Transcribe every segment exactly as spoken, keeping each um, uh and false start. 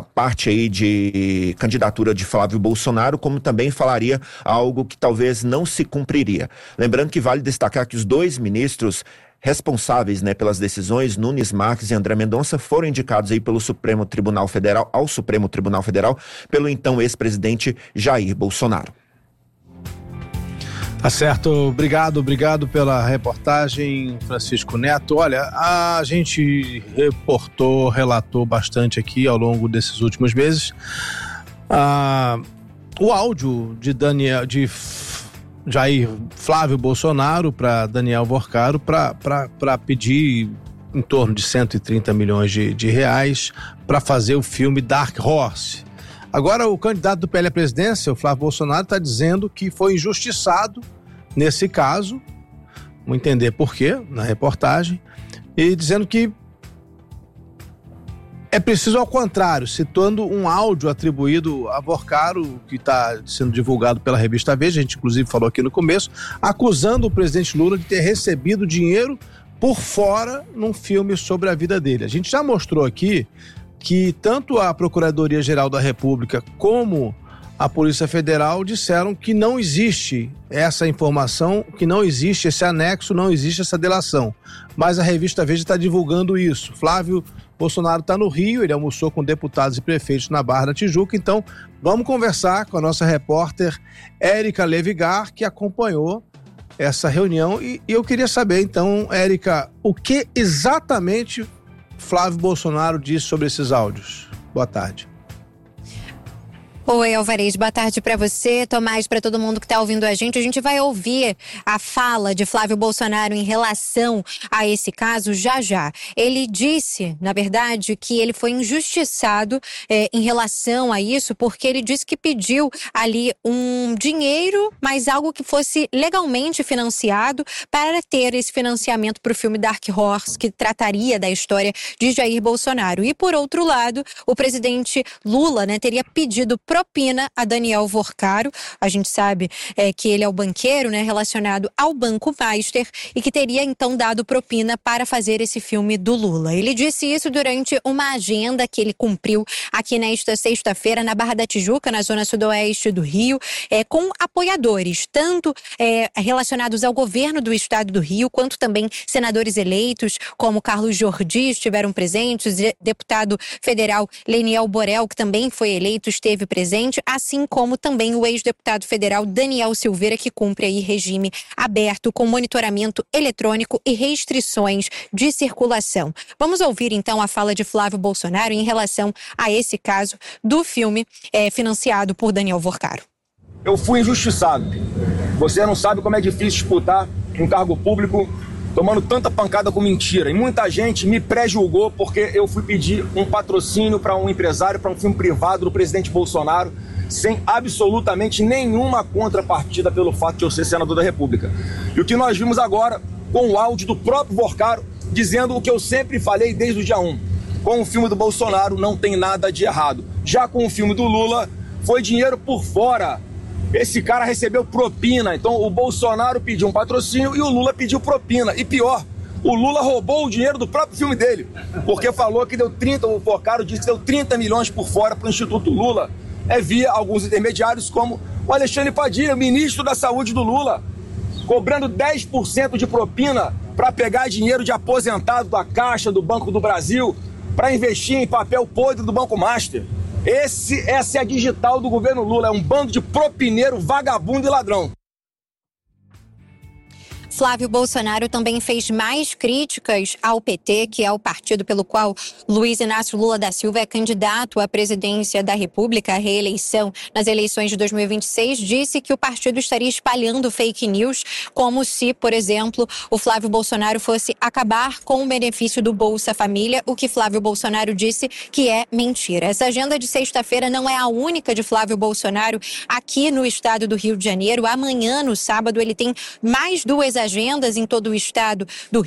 a parte aí de candidatura de Flávio Bolsonaro, como também falaria algo que talvez não se cumpriria. Lembrando que vale destacar que os dois ministros responsáveis, né, pelas decisões, Nunes Marques e André Mendonça, foram indicados aí pelo Supremo Tribunal Federal, ao Supremo Tribunal Federal, pelo então ex-presidente Jair Bolsonaro. Tá certo, obrigado, obrigado pela reportagem, Francisco Neto. Olha, a gente reportou, relatou bastante aqui ao longo desses últimos meses ah, o áudio de Daniel, de Jair Flávio Bolsonaro para Daniel Vorcaro para pedir em torno de cento e trinta milhões de, de reais para fazer o filme Dark Horse. Agora o candidato do P L à presidência, o Flávio Bolsonaro, está dizendo que foi injustiçado nesse caso, vamos entender por quê na reportagem, e dizendo que é preciso ao contrário, citando um áudio atribuído a Vorcaro, que está sendo divulgado pela revista Veja, a gente inclusive falou aqui no começo, acusando o presidente Lula de ter recebido dinheiro por fora num filme sobre a vida dele. A gente já mostrou aqui que tanto a Procuradoria-Geral da República como a Polícia Federal disseram que não existe essa informação, que não existe esse anexo, não existe essa delação. Mas a revista Veja está divulgando isso. Flávio Bolsonaro está no Rio, ele almoçou com deputados e prefeitos na Barra da Tijuca, então vamos conversar com a nossa repórter Érica Levigar, que acompanhou essa reunião. E eu queria saber, então, Érica, o que exatamente Flávio Bolsonaro disse sobre esses áudios. Boa tarde. Oi, Alvarez, boa tarde para você, Tomás, para todo mundo que está ouvindo a gente. A gente vai ouvir a fala de Flávio Bolsonaro em relação a esse caso já já. Ele disse, na verdade, que ele foi injustiçado é, em relação a isso, porque ele disse que pediu ali um dinheiro, mas algo que fosse legalmente financiado para ter esse financiamento para o filme Dark Horse, que trataria da história de Jair Bolsonaro. E, por outro lado, o presidente Lula, né, teria pedido propina a Daniel Vorcaro. A gente sabe é, que ele é o banqueiro, né, relacionado ao Banco Master, e que teria então dado propina para fazer esse filme do Lula. Ele disse isso durante uma agenda que ele cumpriu aqui nesta sexta-feira na Barra da Tijuca, na zona sudoeste do Rio, é, com apoiadores, tanto é, relacionados ao governo do estado do Rio, quanto também senadores eleitos, como Carlos Jordi, estiveram presentes, deputado federal Leniel Borel, que também foi eleito, esteve presente, assim como também o ex-deputado federal Daniel Silveira, que cumpre aí regime aberto com monitoramento eletrônico e restrições de circulação. Vamos ouvir então a fala de Flávio Bolsonaro em relação a esse caso do filme é, financiado por Daniel Vorcaro. Eu fui injustiçado. Você não sabe como é difícil disputar um cargo público tomando tanta pancada com mentira. E muita gente me pré-julgou porque eu fui pedir um patrocínio para um empresário, para um filme privado do presidente Bolsonaro, sem absolutamente nenhuma contrapartida pelo fato de eu ser senador da República. E o que nós vimos agora, com o áudio do próprio Vorcaro, dizendo o que eu sempre falei desde o dia um. Com o filme do Bolsonaro não tem nada de errado. Já com o filme do Lula, foi dinheiro por fora. Esse cara recebeu propina, então o Bolsonaro pediu um patrocínio e o Lula pediu propina. E pior, o Lula roubou o dinheiro do próprio filme dele, porque falou que deu trinta, o Vorcaro disse que deu trinta milhões por fora para o Instituto Lula, é via alguns intermediários como o Alexandre Padilha, ministro da Saúde do Lula, cobrando dez por cento de propina para pegar dinheiro de aposentado da Caixa, do Banco do Brasil, para investir em papel podre do Banco Master. Esse, essa é a digital do governo Lula, é um bando de propineiro, vagabundo e ladrão. Flávio Bolsonaro também fez mais críticas ao P T, que é o partido pelo qual Luiz Inácio Lula da Silva é candidato à presidência da República, à reeleição nas eleições de dois mil e vinte e seis, disse que o partido estaria espalhando fake news, como se, por exemplo, o Flávio Bolsonaro fosse acabar com o benefício do Bolsa Família, o que Flávio Bolsonaro disse que é mentira. Essa agenda de sexta-feira não é a única de Flávio Bolsonaro aqui no estado do Rio de Janeiro. Amanhã, no sábado, ele tem mais duas agendas em todo o estado do Rio.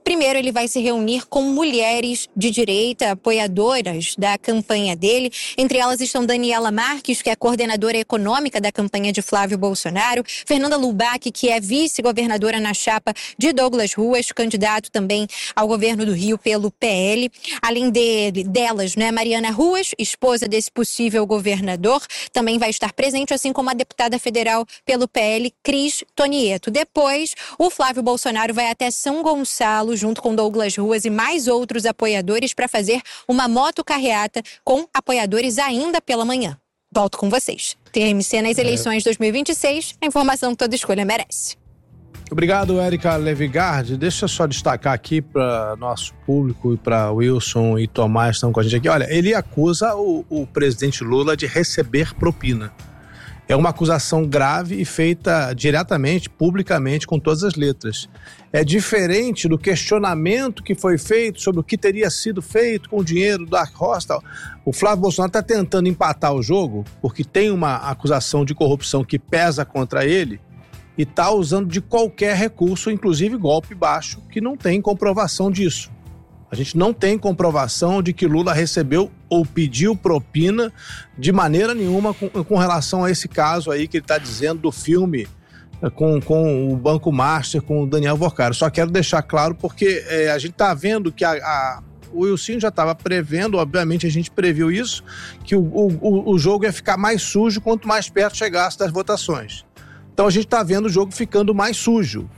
Primeiro, ele vai se reunir com mulheres de direita, apoiadoras da campanha dele. Entre elas estão Daniela Marques, que é coordenadora econômica da campanha de Flávio Bolsonaro, Fernanda Lubac, que é vice-governadora na chapa de Douglas Ruas, candidato também ao governo do Rio pelo P L. Além de, delas, né, Mariana Ruas, esposa desse possível governador, também vai estar presente, assim como a deputada federal pelo P L, Cris Tonieto. Depois, o Flávio Bolsonaro vai até São Gonçalo, junto com Douglas Ruas e mais outros apoiadores, para fazer uma motocarreata com apoiadores ainda pela manhã. Volto com vocês. T M C nas eleições dois mil e vinte e seis, a informação que toda escolha merece. Obrigado, Érica Levigard. Deixa eu só destacar aqui para nosso público e para Wilson e Tomás que estão com a gente aqui. Olha, ele acusa o, o presidente Lula de receber propina. É uma acusação grave e feita diretamente, publicamente, com todas as letras. É diferente do questionamento que foi feito sobre o que teria sido feito com o dinheiro da Hostel. O Flávio Bolsonaro está tentando empatar o jogo, porque tem uma acusação de corrupção que pesa contra ele, e está usando de qualquer recurso, inclusive golpe baixo, que não tem comprovação disso. A gente não tem comprovação de que Lula recebeu ou pediu propina de maneira nenhuma com, com relação a esse caso aí que ele está dizendo do filme com, com o Banco Master, com o Daniel Vorcaro. Só quero deixar claro porque é, a gente está vendo que a, a, o Wilson já estava prevendo, obviamente a gente previu isso, que o, o, o jogo ia ficar mais sujo quanto mais perto chegasse das votações. Então a gente está vendo o jogo ficando mais sujo.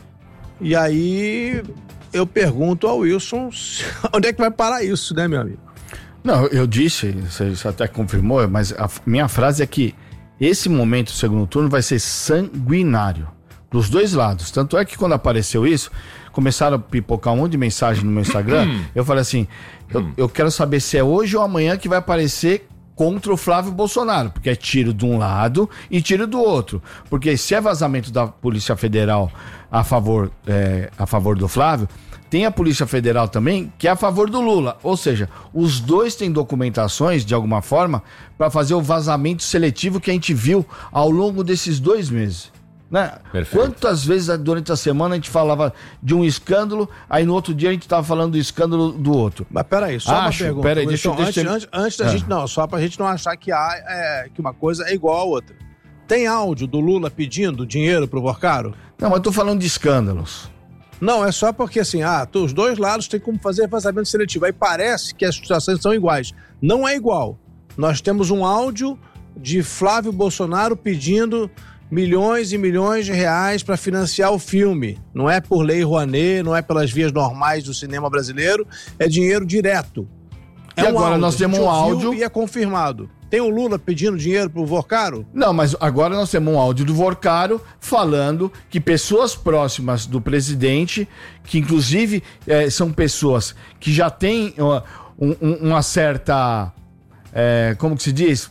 E aí eu pergunto ao Wilson onde é que vai parar isso, né, meu amigo? Não, eu disse, você até confirmou, mas a minha frase é que esse momento do segundo turno vai ser sanguinário dos dois lados. Tanto é que quando apareceu isso, começaram a pipocar um monte de mensagem no meu Instagram. Eu falei assim, eu, eu quero saber se é hoje ou amanhã que vai aparecer contra o Flávio Bolsonaro, porque é tiro de um lado e tiro do outro. Porque se é vazamento da Polícia Federal a favor, é, a favor do Flávio, tem a Polícia Federal também que é a favor do Lula. Ou seja, os dois têm documentações, de alguma forma, para fazer o vazamento seletivo que a gente viu ao longo desses dois meses. Né? Quantas vezes durante a semana a gente falava de um escândalo, aí no outro dia a gente estava falando do escândalo do outro. Mas peraí, só Acho, uma pergunta. Peraí, deixa, então, deixa, antes, antes, antes da é. gente, não, só pra gente não achar que, há, é, que uma coisa é igual a outra. Tem áudio do Lula pedindo dinheiro pro Vorcaro? Não, mas eu tô falando de escândalos. Não, é só porque assim, ah, os dois lados têm como fazer vazamento seletivo. Aí parece que as situações são iguais. Não é igual. Nós temos um áudio de Flávio Bolsonaro pedindo milhões e milhões de reais para financiar o filme. Não é por lei Rouanet, não é pelas vias normais do cinema brasileiro, é dinheiro direto. É e um agora áudio, nós temos um áudio... E é confirmado. Tem o Lula pedindo dinheiro pro Vorcaro? Não, mas agora nós temos um áudio do Vorcaro falando que pessoas próximas do presidente, que inclusive é, são pessoas que já têm uma, um, uma certa... É, como que se diz?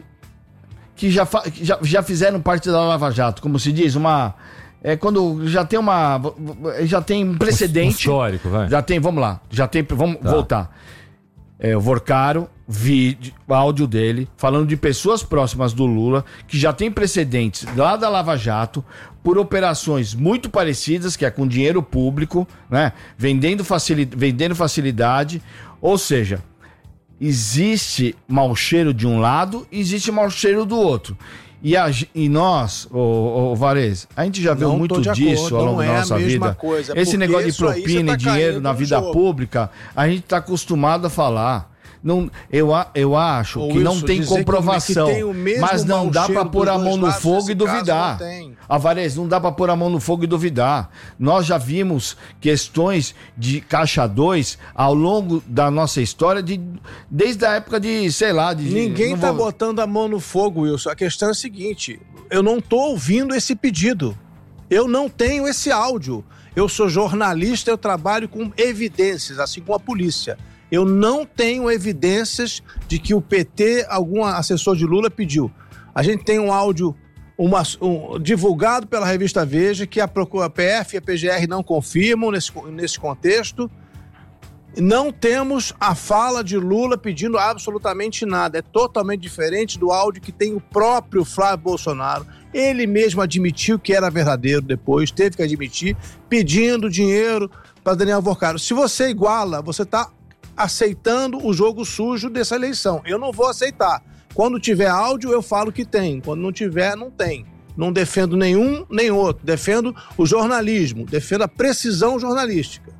Que já, que já, já fizeram parte da Lava Jato, como se diz, uma... É quando já tem uma... Já tem um precedente. Um histórico, vai. Já tem, vamos lá, já tem... Vamos tá. voltar. É, o Vorcaro, vídeo, áudio dele, falando de pessoas próximas do Lula, que já tem precedentes lá da Lava Jato, por operações muito parecidas, que é com dinheiro público, né? Vendendo, facil, vendendo facilidade, ou seja... Existe mau cheiro de um lado e existe mau cheiro do outro. E, a, e nós, ô, ô Varese, a gente já viu muito disso acordo, ao longo da nossa vida. Coisa, Esse negócio de propina tá e dinheiro na vida jogo. pública, a gente está acostumado a falar. Não, eu, eu acho Ô, que Wilson, não tem comprovação, que tem mas não dá para pôr a mão no fogo e duvidar. A Varese, não dá para pôr a mão no fogo e duvidar. Nós já vimos questões de Caixa dois ao longo da nossa história, de, desde a época de, sei lá... De, Ninguém tá vou... botando a mão no fogo, Wilson. A questão é a seguinte, eu não tô ouvindo esse pedido. Eu não tenho esse áudio. Eu sou jornalista, eu trabalho com evidências, assim como a polícia. Eu não tenho evidências de que o P T, algum assessor de Lula, pediu. A gente tem um áudio uma, um, divulgado pela revista Veja, que a, Procura, a P F e a P G R não confirmam nesse, nesse contexto. Não temos a fala de Lula pedindo absolutamente nada. É totalmente diferente do áudio que tem o próprio Flávio Bolsonaro. Ele mesmo admitiu que era verdadeiro depois, teve que admitir, pedindo dinheiro para Daniel Alvorcaro. Se você iguala, você está aceitando o jogo sujo dessa eleição. Eu não vou aceitar. Quando tiver áudio, eu falo que tem. Quando não tiver, não tem. Não defendo nenhum nem outro. Defendo o jornalismo, defendo a precisão jornalística.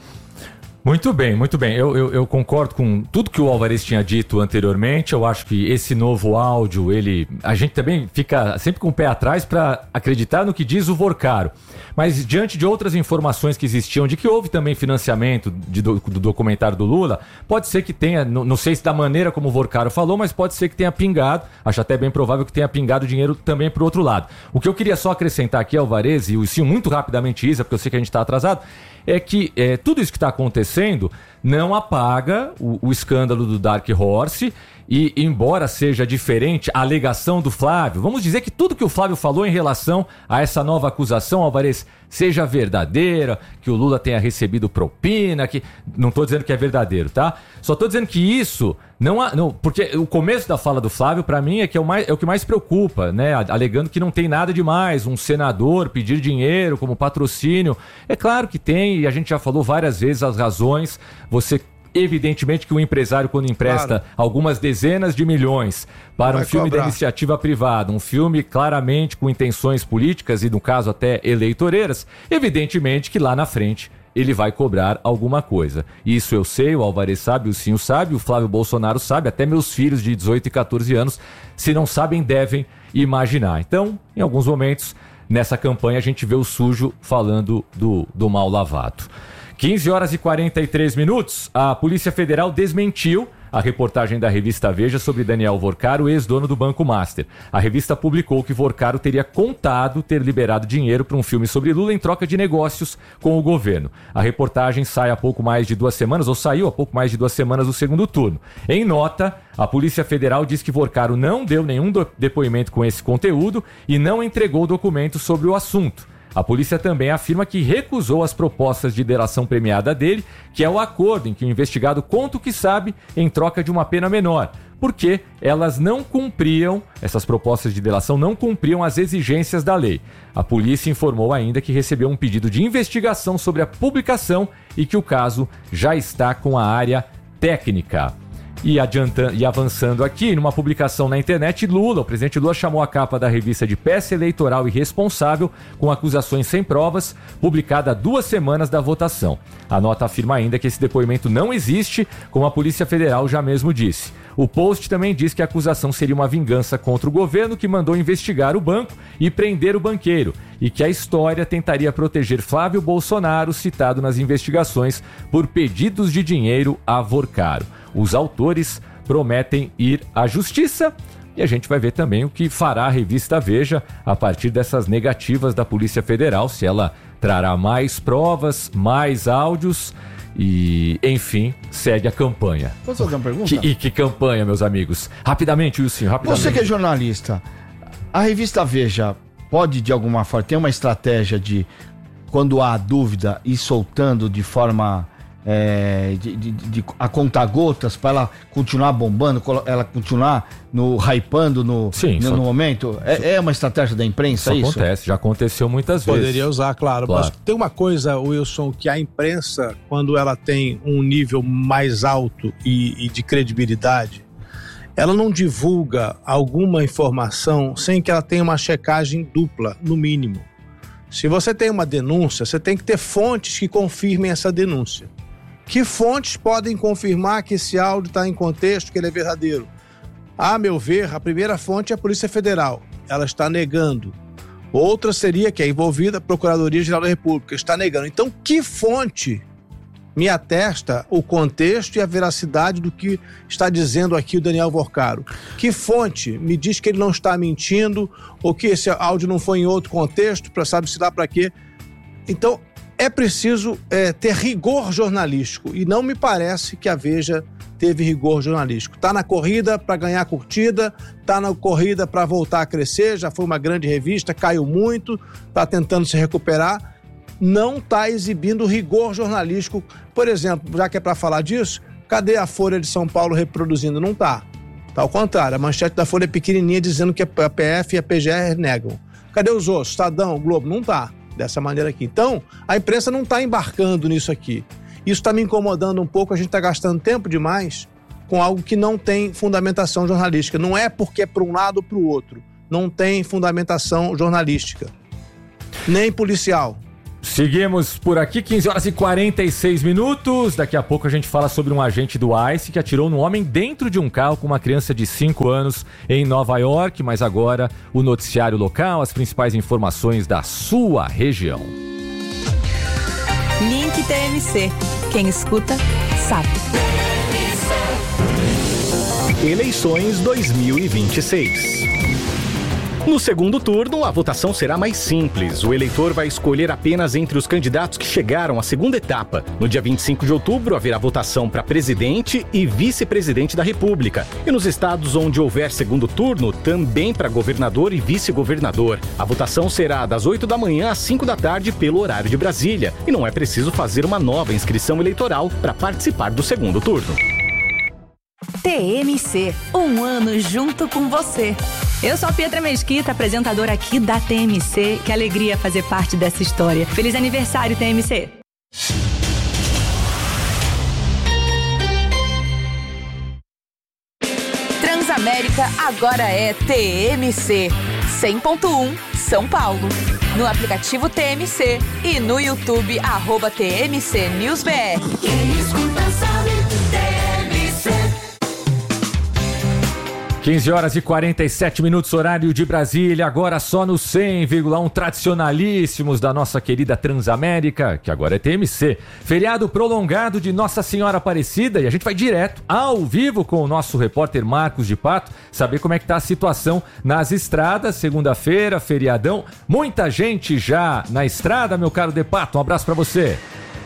Muito bem, muito bem. Eu, eu, eu concordo com tudo que o Álvarez tinha dito anteriormente. Eu acho que esse novo áudio, ele, a gente também fica sempre com o pé atrás para acreditar no que diz o Vorcaro. Mas diante de outras informações que existiam, de que houve também financiamento de, do, do documentário do Lula, pode ser que tenha, não, não sei se da maneira como o Vorcaro falou, mas pode ser que tenha pingado, acho até bem provável que tenha pingado dinheiro também para o outro lado. O que eu queria só acrescentar aqui, Álvarez, e o Sim, muito rapidamente, Isa, porque eu sei que a gente está atrasado, é que é, tudo isso que está acontecendo não apaga o, o escândalo do Dark Horse e, embora seja diferente a alegação do Flávio, vamos dizer que tudo que o Flávio falou em relação a essa nova acusação, Álvarez, seja verdadeira, que o Lula tenha recebido propina, que não estou dizendo que é verdadeiro, tá? Só estou dizendo que isso não, há, não porque o começo da fala do Flávio, para mim, é, que é, o mais, é o que mais preocupa, né? Alegando que não tem nada demais, um senador pedir dinheiro como patrocínio. É claro que tem, e a gente já falou várias vezes as razões. Você evidentemente que o empresário, quando empresta claro. algumas dezenas de milhões para Vai um filme cobrar. da iniciativa privada, um filme claramente com intenções políticas e, no caso, até eleitoreiras, evidentemente que lá na frente ele vai cobrar alguma coisa. Isso eu sei, o Álvarez sabe, o Cinho sabe, o Flávio Bolsonaro sabe, até meus filhos de dezoito e catorze anos, se não sabem, devem imaginar. Então, em alguns momentos, nessa campanha, a gente vê o sujo falando do, do mal lavado. quinze horas e quarenta e três minutos, a Polícia Federal desmentiu a reportagem da revista Veja sobre Daniel Vorcaro, ex-dono do Banco Master. A revista publicou que Vorcaro teria contado ter liberado dinheiro para um filme sobre Lula em troca de negócios com o governo. A reportagem sai há pouco mais de duas semanas, ou saiu há pouco mais de duas semanas do segundo turno. Em nota, a Polícia Federal diz que Vorcaro não deu nenhum depoimento com esse conteúdo e não entregou documentos sobre o assunto. A polícia também afirma que recusou as propostas de delação premiada dele, que é o acordo em que o investigado conta o que sabe em troca de uma pena menor, porque elas não cumpriam, essas propostas de delação não cumpriam as exigências da lei. A polícia informou ainda que recebeu um pedido de investigação sobre a publicação e que o caso já está com a área técnica. E, adiantando, e avançando aqui, numa publicação na internet, Lula, o presidente Lula chamou a capa da revista de peça eleitoral irresponsável, com acusações sem provas, publicada há duas semanas da votação. A nota afirma ainda que esse depoimento não existe, como a Polícia Federal já mesmo disse. O post também diz que a acusação seria uma vingança contra o governo que mandou investigar o banco e prender o banqueiro, e que a história tentaria proteger Flávio Bolsonaro, citado nas investigações, por pedidos de dinheiro a Vorcaro. Os autores prometem ir à justiça e a gente vai ver também o que fará a revista Veja a partir dessas negativas da Polícia Federal, se ela trará mais provas, mais áudios e, enfim, segue a campanha. Posso fazer uma pergunta? Que, e que campanha, meus amigos? Rapidamente, Wilson, rapidamente. Você que é jornalista, a revista Veja pode, de alguma forma, ter uma estratégia de, quando há dúvida, ir soltando de forma... É, de, de, de, a conta-gotas para ela continuar bombando, ela continuar no, hypando no, Sim, no, só, no momento? É, é uma estratégia da imprensa isso? Acontece, já aconteceu muitas vezes. Poderia usar, claro, claro. Mas tem uma coisa, Wilson, que a imprensa, quando ela tem um nível mais alto e, e de credibilidade, ela não divulga alguma informação sem que ela tenha uma checagem dupla, no mínimo. Se você tem uma denúncia, você tem que ter fontes que confirmem essa denúncia. Que fontes podem confirmar que esse áudio está em contexto, que ele é verdadeiro? A meu ver, a primeira fonte é a Polícia Federal. Ela está negando. Outra seria que é envolvida a Procuradoria-Geral da República. Está negando. Então, que fonte me atesta o contexto e a veracidade do que está dizendo aqui o Daniel Vorcaro? Que fonte me diz que ele não está mentindo ou que esse áudio não foi em outro contexto, para sabe-se lá para quê? Então, é preciso é, ter rigor jornalístico e não me parece que a Veja teve rigor jornalístico. Está na corrida para ganhar curtida, está na corrida para voltar a crescer, já foi uma grande revista, caiu muito, está tentando se recuperar, não está exibindo rigor jornalístico. Por exemplo, já que é para falar disso, cadê a Folha de São Paulo reproduzindo? Não está. Está ao contrário, a manchete da Folha é pequenininha dizendo que a P F e a P G R negam. Cadê os outros? Estadão, Globo? Não está. dessa maneira aqui. Então, a imprensa não está embarcando nisso aqui. Isso está me incomodando um pouco, a gente está gastando tempo demais com algo que não tem fundamentação jornalística. Não é porque é para um lado ou para o outro. Não tem fundamentação jornalística, nem policial. Seguimos por aqui, quinze horas e quarenta e seis minutos. Daqui a pouco a gente fala sobre um agente do ICE que atirou no homem dentro de um carro com uma criança de cinco anos em Nova York. Mas agora o noticiário local, as principais informações da sua região. Link T M C. Quem escuta, sabe. Eleições dois mil e vinte e seis. No segundo turno, a votação será mais simples. O eleitor vai escolher apenas entre os candidatos que chegaram à segunda etapa. No dia vinte e cinco de outubro, haverá votação para presidente e vice-presidente da República. E nos estados onde houver segundo turno, também para governador e vice-governador. A votação será das oito da manhã às cinco da tarde pelo horário de Brasília. E não é preciso fazer uma nova inscrição eleitoral para participar do segundo turno. T M C, um ano junto com você. Eu sou a Pietra Mesquita, apresentadora aqui da T M C. Que alegria fazer parte dessa história. Feliz aniversário, T M C. Transamérica agora é T M C cem ponto um São Paulo. No aplicativo T M C e no YouTube, arroba T M C News B R. Quem escuta sabe, T M C. quinze horas e quarenta e sete minutos, horário de Brasília, agora só no cem vírgula um, tradicionalíssimos da nossa querida Transamérica, que agora é T M C. Feriado prolongado de Nossa Senhora Aparecida, e a gente vai direto, ao vivo, com o nosso repórter Marcos de Pato, saber como é que tá a situação nas estradas. Segunda-feira, feriadão, muita gente já na estrada, meu caro De Pato, um abraço pra você.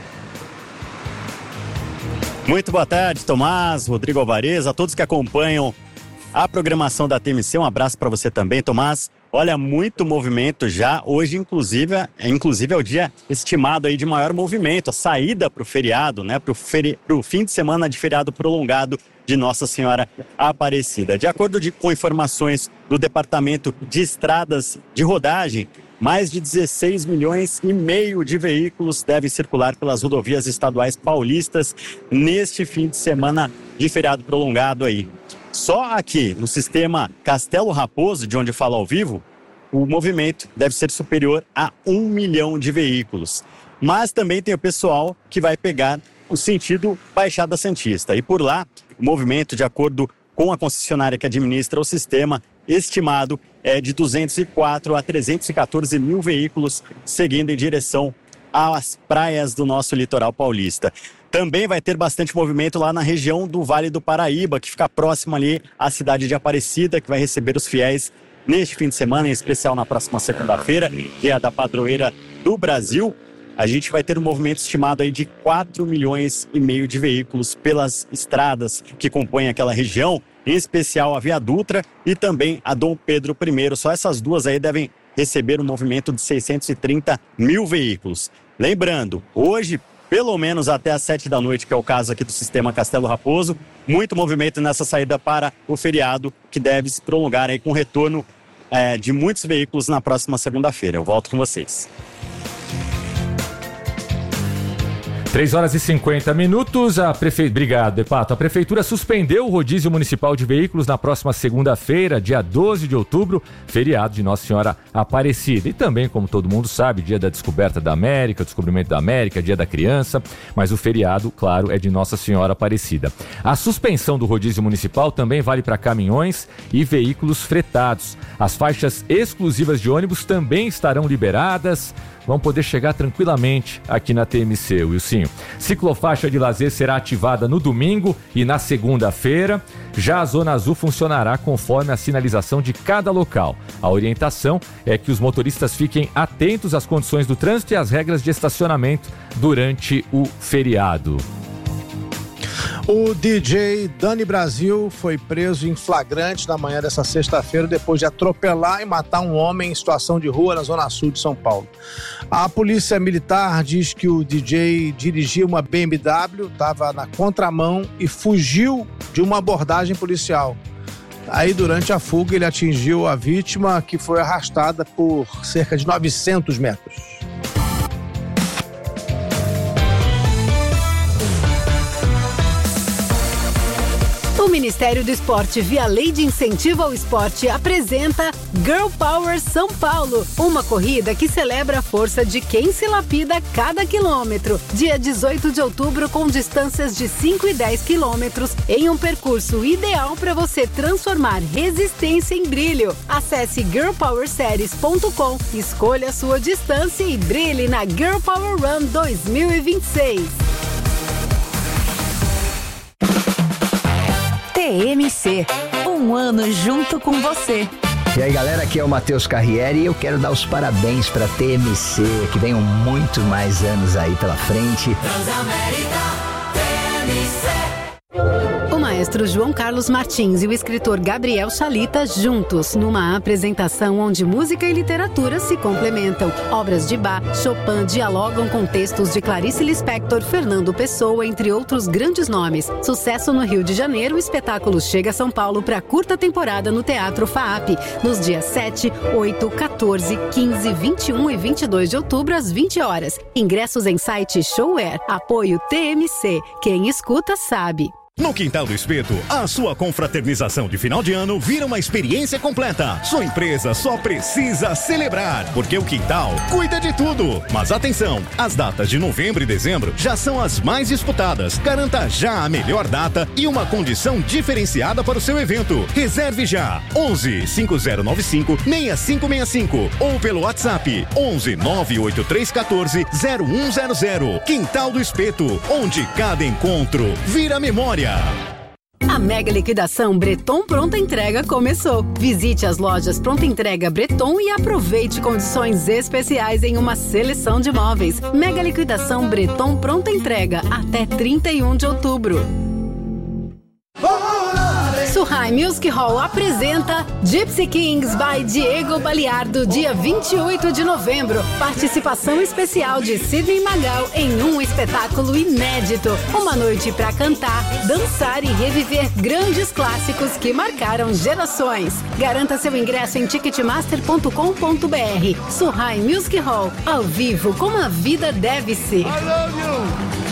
Muito boa tarde, Tomás, Rodrigo Alvarez, a todos que acompanham a programação da T M C, um abraço para você também, Tomás. Olha, muito movimento já. Hoje, inclusive, é, inclusive, é o dia estimado aí de maior movimento, a saída para o feriado, né? Para o feri- fim de semana de feriado prolongado de Nossa Senhora Aparecida. De acordo de, com informações do Departamento de Estradas de Rodagem, mais de dezesseis milhões e meio de veículos devem circular pelas rodovias estaduais paulistas neste fim de semana de feriado prolongado aí. Só aqui no sistema Castelo Raposo, de onde eu falo ao vivo, o movimento deve ser superior a um milhão de veículos. Mas também tem o pessoal que vai pegar o sentido Baixada Santista. E por lá, o movimento, de acordo com a concessionária que administra o sistema, estimado é de duzentos e quatro a trezentos e quatorze mil veículos seguindo em direção às praias do nosso litoral paulista. Também vai ter bastante movimento lá na região do Vale do Paraíba, que fica próximo ali à cidade de Aparecida, que vai receber os fiéis neste fim de semana, em especial na próxima segunda-feira, que é a da padroeira do Brasil. A gente vai ter um movimento estimado aí de quatro milhões e meio de veículos pelas estradas que compõem aquela região, em especial a Via Dutra e também a Dom Pedro I. Só essas duas aí devem receber um movimento de seiscentos e trinta mil veículos. Lembrando, hoje, pelo menos até às sete da noite, que é o caso aqui do sistema Castelo Raposo, muito movimento nessa saída para o feriado, que deve se prolongar aí com o retorno é, de muitos veículos na próxima segunda-feira. Eu volto com vocês. três horas e cinquenta minutos, a prefe... Obrigado, De Pato. A Prefeitura suspendeu o rodízio municipal de veículos na próxima segunda-feira, dia doze de outubro, feriado de Nossa Senhora Aparecida. E também, como todo mundo sabe, dia da descoberta da América, descobrimento da América, dia da criança, mas o feriado, claro, é de Nossa Senhora Aparecida. A suspensão do rodízio municipal também vale para caminhões e veículos fretados. As faixas exclusivas de ônibus também estarão liberadas. Vão poder chegar tranquilamente aqui na T M C, Wilsinho. Ciclofaixa de lazer será ativada no domingo e na segunda-feira. Já a Zona Azul funcionará conforme a sinalização de cada local. A orientação é que os motoristas fiquem atentos às condições do trânsito e às regras de estacionamento durante o feriado. O D J Dani Brasil foi preso em flagrante na manhã dessa sexta-feira depois de atropelar e matar um homem em situação de rua na zona sul de São Paulo. A polícia militar diz que o D J dirigia uma B M W, estava na contramão e fugiu de uma abordagem policial. Aí, durante a fuga, ele atingiu a vítima, que foi arrastada por cerca de novecentos metros. Ministério do Esporte, via Lei de Incentivo ao Esporte, apresenta Girl Power São Paulo, uma corrida que celebra a força de quem se lapida a cada quilômetro. Dia dezoito de outubro, com distâncias de cinco e dez quilômetros, em um percurso ideal para você transformar resistência em brilho. Acesse girl power series ponto com, escolha a sua distância e brilhe na Girl Power Run dois mil e vinte e seis. T M C, um ano junto com você. E aí galera, aqui é o Matheus Carriere e eu quero dar os parabéns para a T M C, que venham muito mais anos aí pela frente. Transamérica T M C. O maestro João Carlos Martins e o escritor Gabriel Chalita juntos, numa apresentação onde música e literatura se complementam. Obras de Bach, Chopin dialogam com textos de Clarice Lispector, Fernando Pessoa, entre outros grandes nomes. Sucesso no Rio de Janeiro, o espetáculo chega a São Paulo para curta temporada no Teatro FAAP, nos dias sete, oito, quatorze, quinze, vinte e um e vinte e dois de outubro, às vinte horas. Ingressos em site Showware. Apoio T M C. Quem escuta sabe. No Quintal do Espeto, a sua confraternização de final de ano vira uma experiência completa. Sua empresa só precisa celebrar, porque o Quintal cuida de tudo. Mas atenção, as datas de novembro e dezembro já são as mais disputadas. Garanta já a melhor data e uma condição diferenciada para o seu evento. Reserve já onze, cinco zero nove cinco, seis cinco seis cinco ou pelo WhatsApp onze, nove oito três um quatro, zero um zero zero. Quintal do Espeto, onde cada encontro vira memória. A mega liquidação Breton Pronta Entrega começou. Visite as lojas Pronta Entrega Breton e aproveite condições especiais em uma seleção de móveis. Mega liquidação Breton Pronta Entrega até trinta e um de outubro. Suhai Music Hall apresenta Gypsy Kings by Diego Baliardo, dia vinte e oito de novembro. Participação especial de Sidney Magal em um espetáculo inédito. Uma noite para cantar, dançar e reviver grandes clássicos que marcaram gerações. Garanta seu ingresso em ticketmaster ponto com ponto br. Suhai Music Hall, ao vivo como a vida deve ser.